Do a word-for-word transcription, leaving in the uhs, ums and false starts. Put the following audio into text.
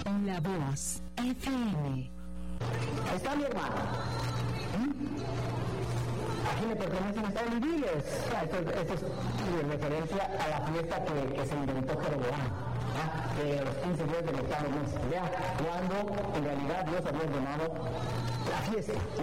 La Voz F M. Ahí está mi hermano. ¿Mm? ¿A quién le pertenecen estas viviles? Esto, esto es en referencia a la fiesta que, que se inventó Jeroboam, ¿ah? De los quince días del octavo mes. Vea, cuando en realidad Dios había ordenado la fiesta.